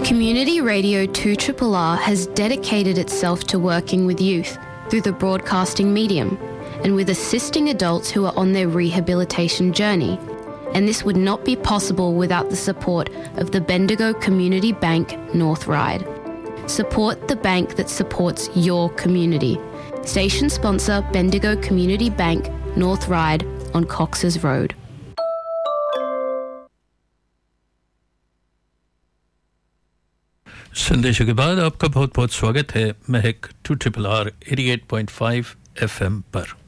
Community Radio 2RRR has dedicated itself to working with youth through the broadcasting medium and with assisting adults who are on their rehabilitation journey. And this would not be possible without the support of the Bendigo Community Bank North Ryde. Support the bank that supports your community. Station sponsor Bendigo Community Bank North Ryde on Cox's Road. संदेशों के बाद आपका बहुत-बहुत स्वागत है महक 2RRR 88.5 FM पर